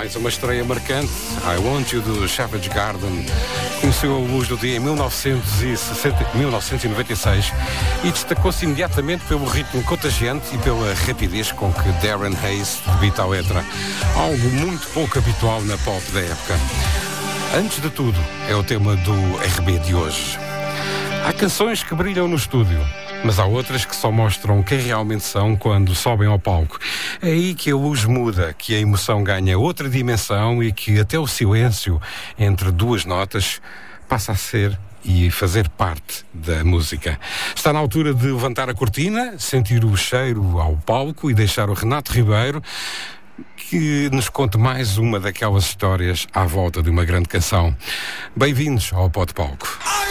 mais uma estreia marcante. I Want You, do Savage Garden. Conheceu a luz do dia em 1996 e destacou-se imediatamente pelo ritmo contagiante e pela rapidez com que Darren Hayes debita a letra. Algo muito pouco habitual na pop da época. Antes de tudo, é o tema do RB de hoje. Há canções que brilham no estúdio, mas há outras que só mostram quem realmente são quando sobem ao palco. É aí que a luz muda, que a emoção ganha outra dimensão e que até o silêncio entre duas notas passa a ser e fazer parte da música. Está na altura de levantar a cortina, sentir o cheiro ao palco e deixar o Renato Ribeiro que nos conte mais uma daquelas histórias à volta de uma grande canção. Bem-vindos ao Pod Palco.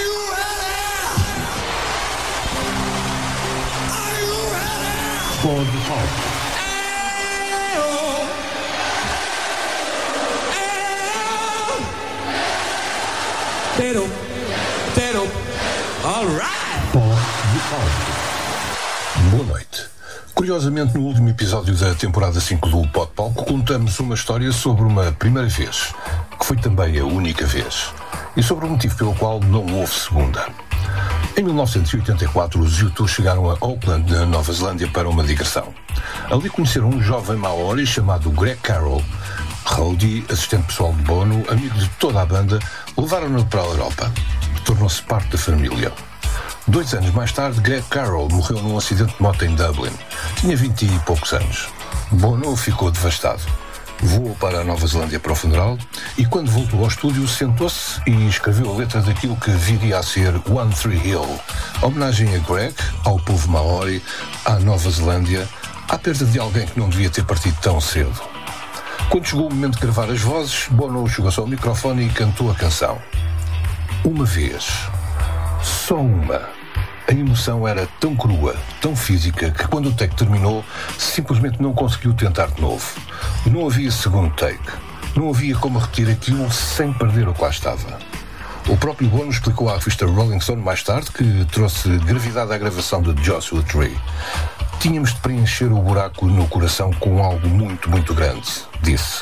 Pod Palco. Tero, all right. Pod Palco. Boa noite. Curiosamente, no último episódio da temporada 5 do Pod Palco, contamos uma história sobre uma primeira vez, que foi também a única vez, e sobre o motivo pelo qual não houve segunda. Em 1984, os U2 chegaram a Auckland, na Nova Zelândia, para uma digressão. Ali conheceram um jovem maori chamado Greg Carroll. Roadie, assistente pessoal de Bono, amigo de toda a banda, levaram-no para a Europa. Tornou-se parte da família. 2 anos mais tarde, Greg Carroll morreu num acidente de moto em Dublin. Tinha 20 e poucos anos. Bono ficou devastado. Voou para a Nova Zelândia para o funeral e, quando voltou ao estúdio, sentou-se e escreveu a letra daquilo que viria a ser One Tree Hill, homenagem a Greg, ao povo maori, à Nova Zelândia, à perda de alguém que não devia ter partido tão cedo. Quando chegou o momento de gravar as vozes, Bono chegou-se ao microfone e cantou a canção. Uma vez. Só uma. A emoção era tão crua, tão física, que quando o take terminou, simplesmente não conseguiu tentar de novo. Não havia segundo take. Não havia como repetir aquilo sem perder o que lá estava. O próprio Bono explicou à revista Rolling Stone mais tarde que trouxe gravidade à gravação de Joshua Tree. Tínhamos de preencher o buraco no coração com algo muito, muito grande, disse.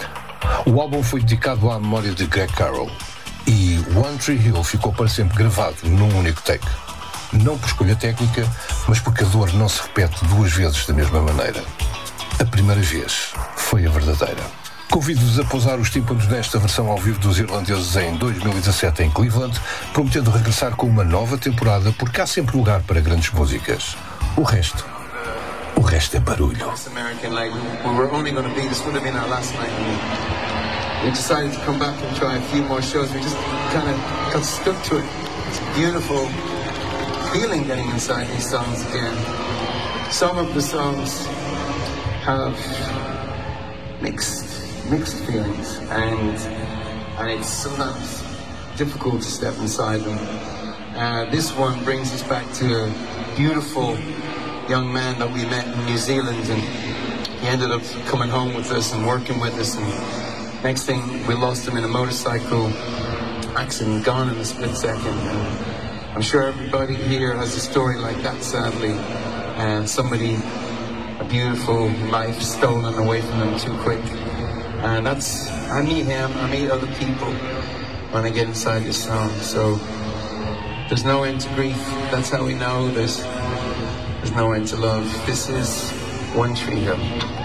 O álbum foi dedicado à memória de Greg Carroll e One Tree Hill ficou para sempre gravado num único take. Não por escolha técnica, mas porque a dor não se repete 2 vezes da mesma maneira. A primeira vez foi a verdadeira. Convido-vos a pousar os tímpanos nesta versão ao vivo dos irlandeses em 2017 em Cleveland, prometendo regressar com uma nova temporada, porque há sempre lugar para grandes músicas. O resto é barulho. We decided to come back and try a few more shows. We just kind of got stuck to it. It's a beautiful feeling getting inside these songs again. Some of the songs have mixed feelings, and it's sometimes difficult to step inside them. This one brings us back to a beautiful young man that we met in New Zealand, and he ended up coming home with us and working with us, and next thing, we lost him in a motorcycle accident, gone in a split second. And I'm sure everybody here has a story like that, sadly. And somebody, a beautiful life stolen away from them too quick. And I meet him, I meet other people when I get inside this song. So there's no end to grief. That's how we know there's no end to love. This is One Tree Hill.